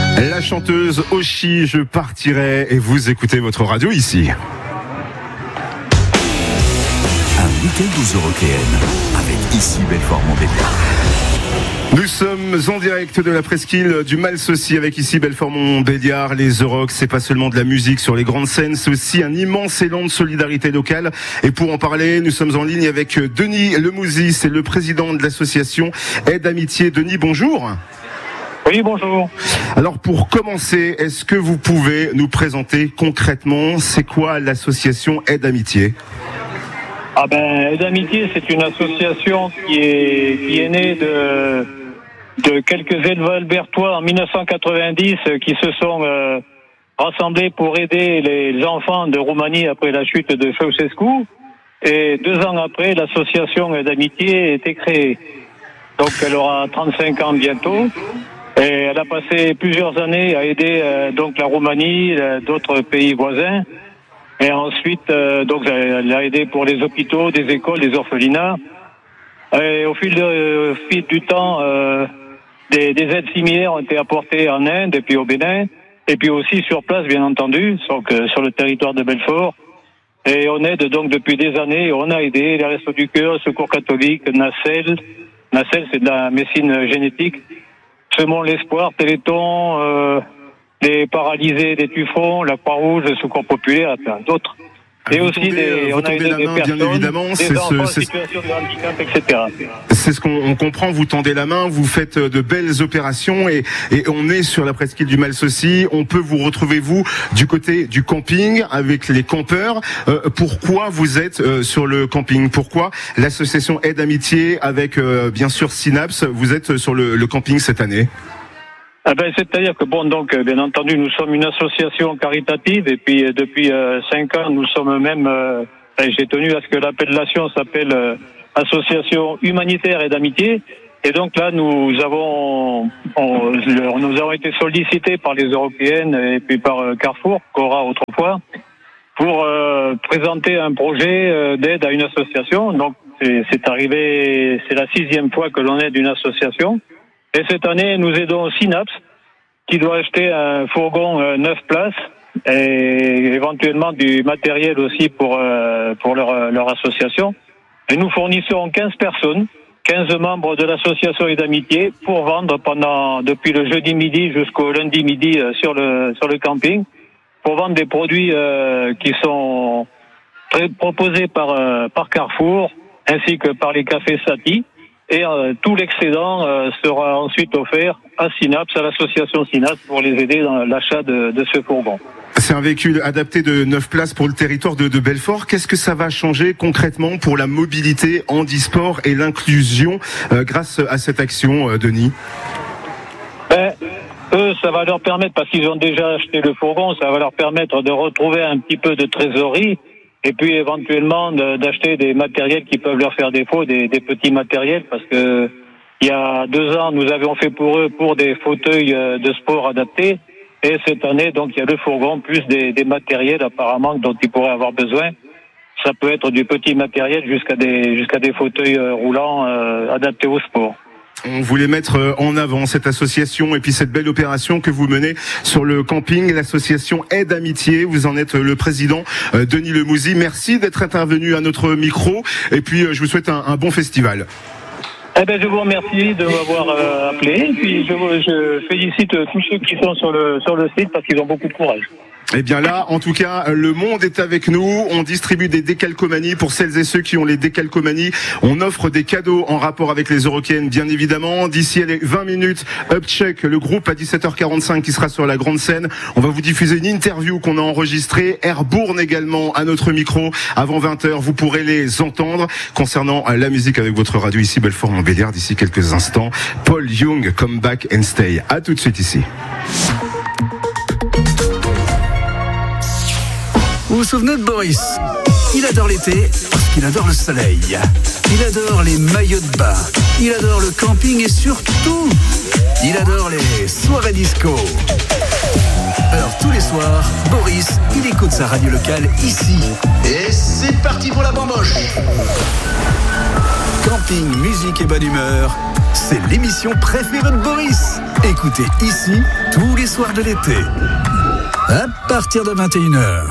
La chanteuse Oshi, je partirai, et vous écoutez votre radio ici. Un week-end aux Eurockéennes avec ici Belfort-Montbéliard. Nous sommes en direct de la presqu'île du Malsaucy avec ici Belfort-Montbéliard. Les Eurocs, c'est pas seulement de la musique sur les grandes scènes, c'est aussi un immense élan de solidarité locale. Et pour en parler, nous sommes en ligne avec Denis Lemouzy, c'est le président de l'association Aide Amitié. Denis, bonjour. Oui, bonjour. Alors pour commencer, est-ce que vous pouvez nous présenter concrètement c'est quoi l'association Aide Amitié ? Aide Amitié, c'est une association qui est née de quelques éleveurs albertois en 1990 qui se sont rassemblés pour aider les enfants de Roumanie après la chute de Ceausescu. Et 2 ans après, l'association Aide Amitié a été créée. Donc elle aura 35 ans bientôt. Et elle a passé plusieurs années à aider donc la Roumanie, d'autres pays voisins. Et ensuite, donc, elle a aidé pour les hôpitaux, des écoles, des orphelinats. Et au fil du temps, des aides similaires ont été apportées en Inde et puis au Bénin. Et puis aussi sur place, bien entendu, sur le territoire de Belfort. Et on aide donc depuis des années. On a aidé les Restos du Cœur, Secours catholique, Nacelle. Nacelle, c'est de la médecine génétique. Semons l'espoir, Téléthon, les paralysés, des Tuffons, la Croix-Rouge, le Secours populaire, et plein d'autres. Et aussi on a aidé des personnes, bien évidemment, des enfants en situation de handicap, etc. C'est ce qu'on comprend, vous tendez la main, vous faites de belles opérations et on est sur la presqu'île du Malsaucy. On peut vous retrouver, vous, du côté du camping avec les campeurs. Pourquoi vous êtes sur le camping ? Pourquoi l'association Aide Amitié avec, bien sûr, Synapse, vous êtes sur le camping cette année ? C'est-à-dire que bien entendu, nous sommes une association caritative et puis depuis 5 ans, nous sommes même, j'ai tenu à ce que l'appellation s'appelle Association humanitaire et d'amitié. Et donc là, nous avons été sollicités par les Européennes et puis par Carrefour, Cora autrefois, pour présenter un projet d'aide à une association. Donc c'est arrivé, c'est la 6e fois que l'on aide une association. Et cette année, nous aidons Synapse, qui doit acheter un fourgon 9 places et éventuellement du matériel aussi pour leur association. Et nous fournissons 15 personnes, 15 membres de l'association Aide Amitié pour vendre depuis le jeudi midi jusqu'au lundi midi sur le camping, pour vendre des produits qui sont proposés par Carrefour ainsi que par les cafés Satie. Et tout l'excédent sera ensuite offert à Synapse, à l'association Synapse, pour les aider dans l'achat de ce fourgon. C'est un véhicule adapté de 9 places pour le territoire de Belfort. Qu'est-ce que ça va changer concrètement pour la mobilité handisport et l'inclusion grâce à cette action, Denis ? Eux, ça va leur permettre, parce qu'ils ont déjà acheté le fourgon, ça va leur permettre de retrouver un petit peu de trésorerie. Et puis éventuellement d'acheter des matériels qui peuvent leur faire défaut, des petits matériels, parce que il y a 2 ans, nous avions fait pour eux des fauteuils de sport adaptés. Et cette année, donc, il y a le fourgon plus des matériels apparemment dont ils pourraient avoir besoin. Ça peut être du petit matériel jusqu'à des fauteuils roulants adaptés au sport. On voulait mettre en avant cette association et puis cette belle opération que vous menez sur le camping, l'association Aide Amitié. Vous en êtes le président, Denis Lemouzy. Merci d'être intervenu à notre micro et puis je vous souhaite un bon festival. Je vous remercie de m'avoir appelé et puis je félicite tous ceux qui sont sur le site parce qu'ils ont beaucoup de courage. Eh bien là, en tout cas, le monde est avec nous. On distribue des décalcomanies pour celles et ceux qui ont les décalcomanies. On offre des cadeaux en rapport avec les Eurockéennes, bien évidemment. D'ici les 20 minutes, Upcheck, le groupe à 17h45 qui sera sur la grande scène. On va vous diffuser une interview qu'on a enregistrée. Airbourne également à notre micro. Avant 20h, vous pourrez les entendre. Concernant la musique avec votre radio ici, Belfort-Montbéliard, d'ici quelques instants, Paul Young, Come Back and Stay. À tout de suite ici. Vous vous souvenez de Boris ? Il adore l'été parce qu'il adore le soleil. Il adore les maillots de bain. Il adore le camping et surtout, il adore les soirées disco. Alors tous les soirs, Boris, il écoute sa radio locale ici. Et c'est parti pour la bamboche. Camping, musique et bonne humeur, c'est l'émission préférée de Boris. Écoutez ici tous les soirs de l'été, à partir de 21h.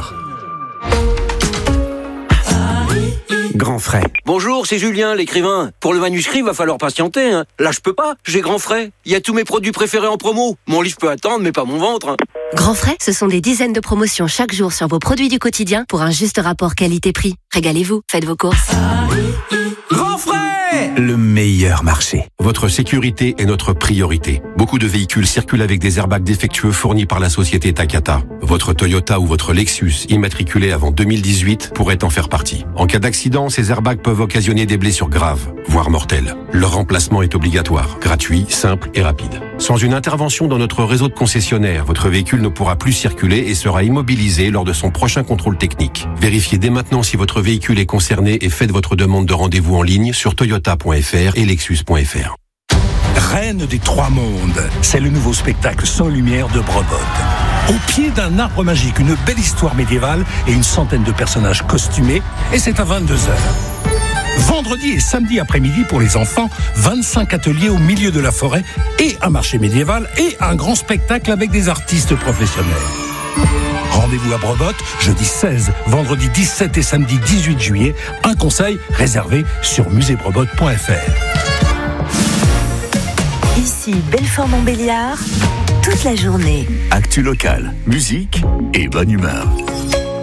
Grand Frais. Bonjour, c'est Julien, l'écrivain. Pour le manuscrit, va falloir patienter. Hein. Là, je peux pas. J'ai Grand Frais. Il y a tous mes produits préférés en promo. Mon livre peut attendre, mais pas mon ventre. Hein. Grand Frais, ce sont des dizaines de promotions chaque jour sur vos produits du quotidien pour un juste rapport qualité-prix. Régalez-vous, faites vos courses. Grand Frais! Le meilleur marché. Votre sécurité est notre priorité. Beaucoup de véhicules circulent avec des airbags défectueux fournis par la société Takata. Votre Toyota ou votre Lexus, immatriculé avant 2018, pourrait en faire partie. En cas d'accident, ces airbags peuvent occasionner des blessures graves, voire mortelles. Leur remplacement est obligatoire, gratuit, simple et rapide. Sans une intervention dans notre réseau de concessionnaires, votre véhicule ne pourra plus circuler et sera immobilisé lors de son prochain contrôle technique. Vérifiez dès maintenant si votre véhicule est concerné et faites votre demande de rendez-vous en ligne sur toyota.fr et lexus.fr. Reine des Trois Mondes, c'est le nouveau spectacle sans lumière de Brebotte. Au pied d'un arbre magique, une belle histoire médiévale et une centaine de personnages costumés, et c'est à 22h. Vendredi et samedi après-midi pour les enfants, 25 ateliers au milieu de la forêt et un marché médiéval et un grand spectacle avec des artistes professionnels. Rendez-vous à Brebotte, jeudi 16, vendredi 17 et samedi 18 juillet. Un conseil réservé sur musée-brebotte.fr. Ici Belfort-Montbéliard, toute la journée. Actu local, musique et bonne humeur.